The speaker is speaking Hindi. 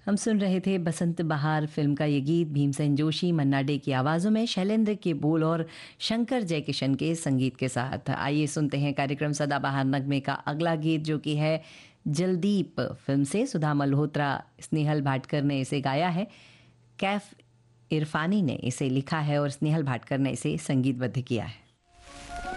हम सुन रहे थे बसंत बहार फिल्म का ये गीत भीमसेन जोशी, मन्ना डे की आवाज़ों में, शैलेंद्र के बोल और शंकर जयकिशन के संगीत के साथ। आइए सुनते हैं कार्यक्रम सदाबहार नगमे का अगला गीत, जो कि है जलदीप फिल्म से। सुधा मल्होत्रा, स्नेहल भाटकर ने इसे गाया है। कैफ इरफानी ने इसे लिखा है और स्नेहल भाटकर ने इसे संगीतबद्ध किया है।